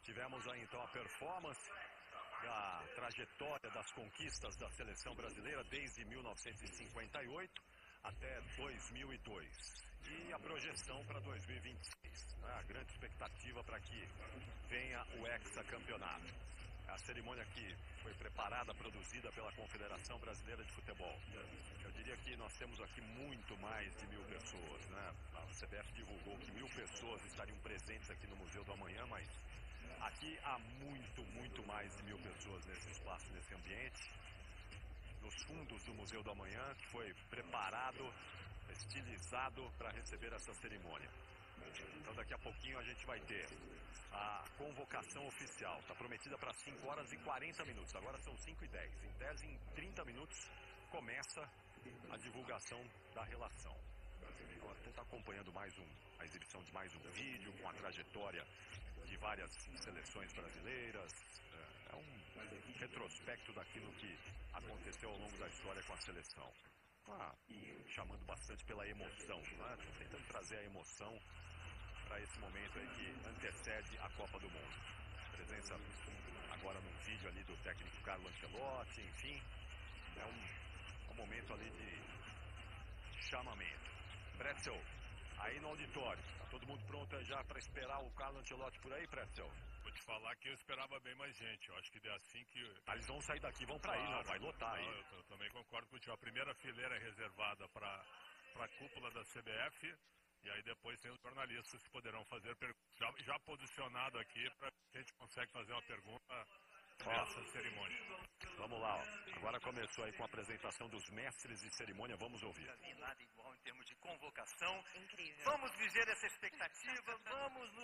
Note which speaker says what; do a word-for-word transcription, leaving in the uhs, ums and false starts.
Speaker 1: Tivemos aí então a performance da trajetória das conquistas da seleção brasileira desde mil novecentos e cinquenta e oito até dois mil e dois. E a projeção para dois mil e vinte e seis, né? A grande expectativa para que venha o hexacampeonato. A cerimônia que foi preparada, produzida pela Confederação Brasileira de Futebol. Eu diria que nós temos aqui muito mais de mil pessoas, né? A C B F divulgou que mil pessoas estariam presentes aqui no Museu do Amanhã, mas aqui há muito, muito mais de mil pessoas nesse espaço, nesse ambiente. Nos fundos do Museu do Amanhã, que foi preparado, estilizado para receber essa cerimônia. Então daqui a pouquinho a gente vai ter a convocação oficial. Está prometida para cinco horas e quarenta minutos, agora são cinco e dez. Em tese, em trinta minutos, começa a divulgação da relação. Então, você está acompanhando mais um, a exibição de mais um vídeo com a trajetória de várias seleções brasileiras. É um retrospecto daquilo que aconteceu ao longo da história com a seleção. Ah, chamando bastante pela emoção, né? Tentando trazer a emoção para esse momento aí que antecede a Copa do Mundo. Presença agora num vídeo ali do técnico Carlo Ancelotti, enfim, é um, um momento ali de chamamento. Pretzel, aí no auditório, tá todo mundo pronto já para esperar o Carlo Ancelotti por aí, Pretzel?
Speaker 2: Vou te falar que eu esperava bem mais gente, eu acho que é assim que...
Speaker 1: Ah, eles vão sair daqui, vão para claro, aí, não, vai lotar aí.
Speaker 2: Eu, eu também concordo contigo, a primeira fileira é reservada para a cúpula da C B F, e aí depois tem os jornalistas que poderão fazer perguntas. Já, já posicionado aqui, para que a gente consiga fazer uma pergunta nessa cerimônia.
Speaker 1: Vamos lá, ó. Agora começou aí com a apresentação dos mestres de cerimônia, vamos ouvir.
Speaker 3: Nunca vi nada igual em termos de convocação.
Speaker 4: Incrível.
Speaker 3: Vamos viver essa expectativa, vamos nos